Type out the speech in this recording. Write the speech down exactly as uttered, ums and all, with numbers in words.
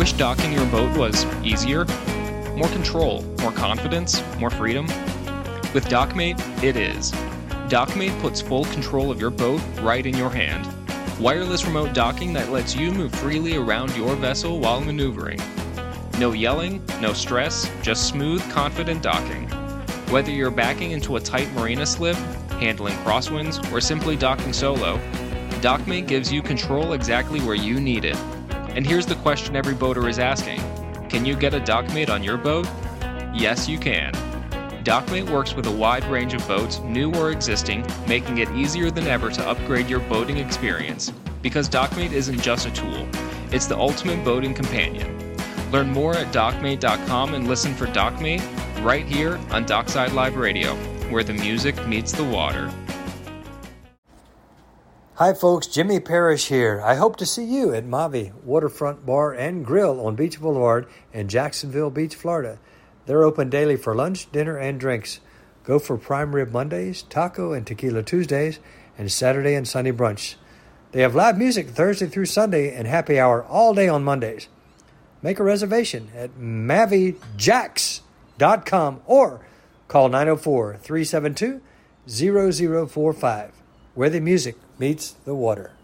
wish docking your boat was easier? More control, more confidence, more freedom? With DockMate, it is. DockMate puts full control of your boat right in your hand. Wireless remote docking that lets you move freely around your vessel while maneuvering. No yelling, no stress, just smooth, confident docking. Whether you're backing into a tight marina slip, handling crosswinds, or simply docking solo, DockMate gives you control exactly where you need it. And here's the question every boater is asking. Can you get a DockMate on your boat? Yes, you can. DockMate works with a wide range of boats, new or existing, making it easier than ever to upgrade your boating experience. Because DockMate isn't just a tool, it's the ultimate boating companion. Learn more at dockmate dot com and listen for DockMate right here on Dockside Live Radio, where the music meets the water. Hi folks, Jimmy Parrish here. I hope to see you at Mavi Waterfront Bar and Grill on Beach Boulevard in Jacksonville Beach, Florida. They're open daily for lunch, dinner, and drinks. Go for prime rib Mondays, taco and tequila Tuesdays, and Saturday and Sunday brunch. They have live music Thursday through Sunday and happy hour all day on Mondays. Make a reservation at mavi jacks dot com or call nine oh four, three seven two, zero zero four five, where the music meets the water.